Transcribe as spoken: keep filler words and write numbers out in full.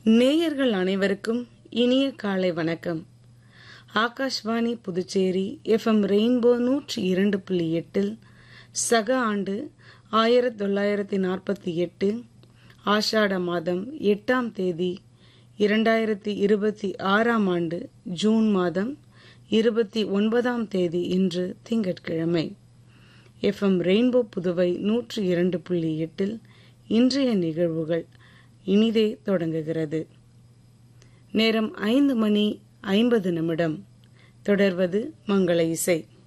நேயர்கள் அனைவருக்கும் இனிய காலை வணக்கம். ஆகாஷ்வாணி புதுச்சேரி எஃப்எம் ரெயின்போ நூற்றி இரண்டு புள்ளி எட்டில் சக ஆண்டு ஆயிரத்தி தொள்ளாயிரத்தி நாற்பத்தி எட்டு ஆஷாட மாதம் எட்டாம் தேதி இரண்டாயிரத்தி இருபத்தி ஆறாம் ஆண்டு ஜூன் மாதம் இருபத்தி ஒன்பதாம் தேதி இன்று திங்கட்கிழமை. எஃப்எம் ரெயின்போ புதுவை நூற்றி இரண்டு புள்ளி எட்டில் இன்றைய நிகழ்வுகள் இனிதே தொடங்குகிறது. நேரம் ஐந்து மணி ஐம்பது நிமிடம். தொடர்வது மங்கள இசை.